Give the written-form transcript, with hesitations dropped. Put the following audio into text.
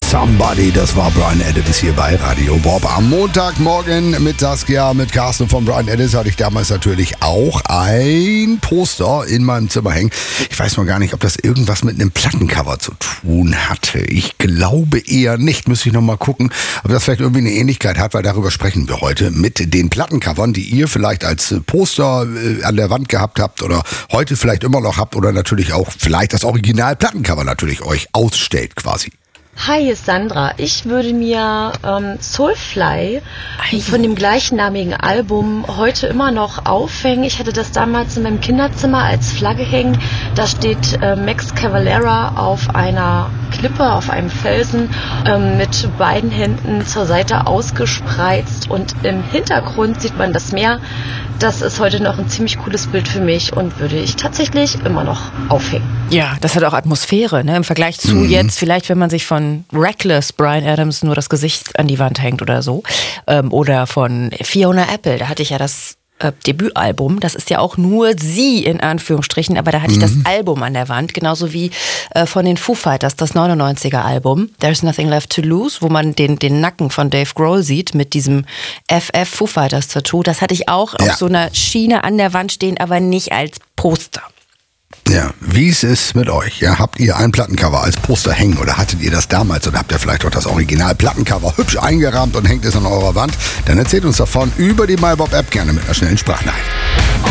Somebody, das war Bryan Adams hier bei Radio Bob. Am Montagmorgen mit Saskia, mit Carsten von Bryan Adams hatte ich damals natürlich auch ein Poster in meinem Zimmer hängen. Ich weiß noch gar nicht, ob das irgendwas mit einem Plattencover zu tun hatte. Ich glaube eher nicht. Müsste ich noch mal gucken, ob das vielleicht irgendwie eine Ähnlichkeit hat, weil darüber sprechen wir heute mit den Plattencovern, die ihr vielleicht als Poster an der Wand gehabt habt oder heute vielleicht immer noch habt oder natürlich auch vielleicht das Original-Plattencover natürlich euch ausstellt quasi. Hi, hier ist Sandra. Ich würde mir Soulfly von dem gleichnamigen Album heute immer noch aufhängen. Ich hatte das damals in meinem Kinderzimmer als Flagge hängen. Da steht Max Cavalera auf einer Klippe, auf einem Felsen, mit beiden Händen zur Seite ausgespreizt und im Hintergrund sieht man das Meer. Das ist heute noch ein ziemlich cooles Bild für mich und würde ich tatsächlich immer noch aufhängen. Ja, das hat auch Atmosphäre, ne? Im Vergleich zu jetzt vielleicht, wenn man sich von Reckless Bryan Adams nur das Gesicht an die Wand hängt oder so. Oder von Fiona Apple, da hatte ich ja das Debütalbum. Das ist ja auch nur sie in Anführungsstrichen, aber da hatte ich das Album an der Wand, genauso wie von den Foo Fighters, das 99er Album, There's Nothing Left to Lose, wo man den Nacken von Dave Grohl sieht mit diesem FF Foo Fighters Tattoo. Das hatte ich auch auf so einer Schiene an der Wand stehen, aber nicht als Poster. Ja, wie ist es mit euch? Ja, habt ihr ein Plattencover als Poster hängen oder hattet ihr das damals oder habt ihr vielleicht auch das Original-Plattencover hübsch eingerahmt und hängt es an eurer Wand? Dann erzählt uns davon über die MyBob-App gerne mit einer schnellen Sprachnachricht.